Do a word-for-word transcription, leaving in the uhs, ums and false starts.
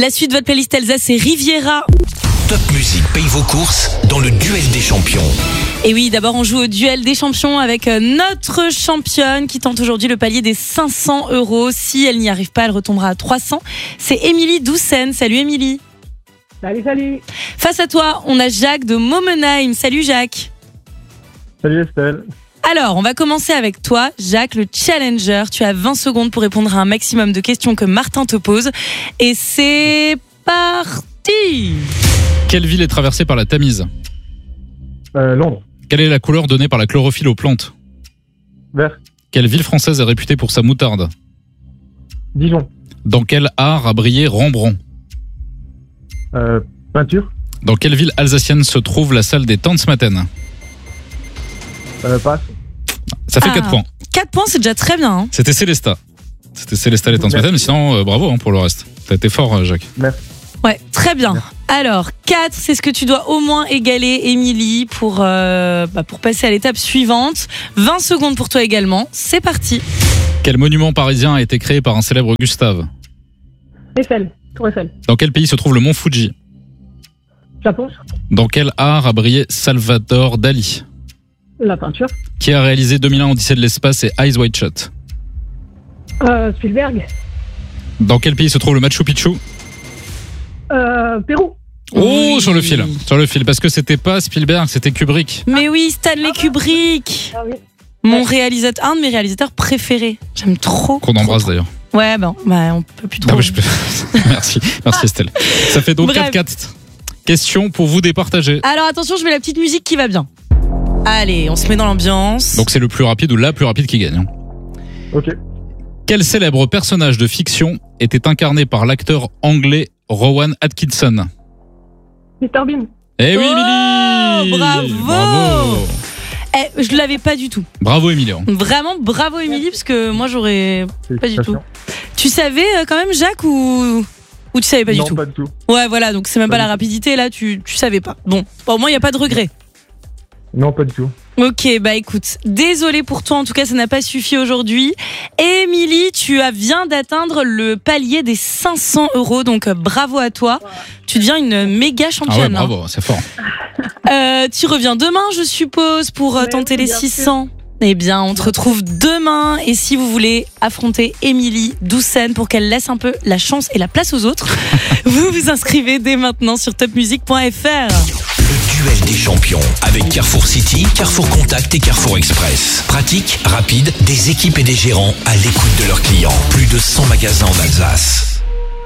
La suite de votre playlist Elsa, c'est Riviera. Top Music paye vos courses dans le duel des champions. Et oui, d'abord on joue au duel des champions avec notre championne qui tente aujourd'hui le palier des cinq cents euros. Si elle n'y arrive pas, elle retombera à trois cents. C'est Émilie Doucen. Salut Émilie. Salut, salut. Face à toi, on a Jacques de Momenheim. Salut Jacques. Salut Estelle. Alors, on va commencer avec toi, Jacques, le challenger. Tu as vingt secondes pour répondre à un maximum de questions que Martin te pose. Et c'est parti. Quelle ville est traversée par la Tamise ? Euh, Londres. Quelle est la couleur donnée par la chlorophylle aux plantes ? Vert. Quelle ville française est réputée pour sa moutarde ? Dijon. Dans quel art a brillé Rembrandt ? Euh, peinture. Dans quelle ville alsacienne se trouve la salle des Tanzmatten ? Euh, passe. Ça fait Ah. quatre points. quatre points, c'est déjà très bien. Hein. C'était Célesta. C'était Célesta les Tanzmatten, mais sinon, euh, bravo hein, pour le reste. T'as été fort, euh, Jacques. Merci. Ouais, très bien. Alors, quatre, c'est ce que tu dois au moins égaler, Émilie, pour, euh, bah, pour passer à l'étape suivante. vingt secondes pour toi également. C'est parti. Quel monument parisien a été créé par un célèbre Gustave ? Eiffel, Tour Eiffel. Dans quel pays se trouve le mont Fuji ? Japon, Dans quel art a brillé Salvador Dali ? la peinture. Qui a réalisé deux mille un Odyssée de l'espace et Eyes Wide Shut ? Euh, Spielberg. Dans quel pays se trouve le Machu Picchu ? Euh, Pérou. Oh, Oui. sur le fil, sur le fil, parce que c'était pas Spielberg, c'était Kubrick. Mais oui, Stanley Kubrick. Ah oui. Mon réalisateur, un de mes réalisateurs préférés. J'aime trop. Qu'on embrasse d'ailleurs. Ouais, ben, bah, on peut plus trop. Ah oui, je peux. Merci, merci Estelle. Ça fait donc Bref. quatre quatre. Question pour vous départager. Alors attention, je mets la petite musique qui va bien. Allez, on se met dans l'ambiance. Donc c'est le plus rapide ou la plus rapide qui gagne. hein. Ok. Quel célèbre personnage de fiction était incarné par l'acteur anglais Rowan Atkinson ? mister Bean. Eh oui, Oh, Émilie ! bravo Bravo Eh, je l'avais pas du tout. Bravo, Émilie. hein. Vraiment, bravo Émilie, parce que moi j'aurais pas du tout. Félicitations. Tu savais euh, quand même, Jacques, ou ou tu savais pas non, du tout? pas du tout. Ouais, voilà, donc c'est même Pas pas la du tout. rapidité là, tu tu savais pas. Bon, au moins il y a pas de regret. Non, pas du tout. Ok, bah écoute, désolé pour toi, en tout cas ça n'a pas suffi aujourd'hui. Émilie, tu as viens d'atteindre le palier des cinq cents euros, donc euh, bravo à toi. Tu deviens une méga Ah ouais, championne. hein. bravo, c'est fort. Euh, tu reviens demain, je suppose, pour euh, Mais tenter oui, les bien six sûr. cents. Eh bien, on te retrouve demain. Et si vous voulez affronter Émilie Doucen pour qu'elle laisse un peu la chance et la place aux autres, vous vous inscrivez dès maintenant sur top music point f r. Le duel des champions avec Carrefour City, Carrefour Contact et Carrefour Express. Pratique, rapide, des équipes et des gérants à l'écoute de leurs clients. Plus de cent magasins en Alsace.